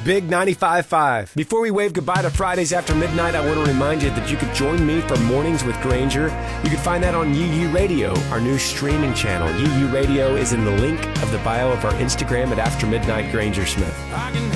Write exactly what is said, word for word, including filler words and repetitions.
Big ninety-five point five. Before we wave goodbye to Fridays after midnight, I want to remind you that you could join me for Mornings with Granger. You can find that on Yee Yee Radio, our new streaming channel. Yee Yee Radio is in the link of the bio of our Instagram at After Midnight Granger Smith.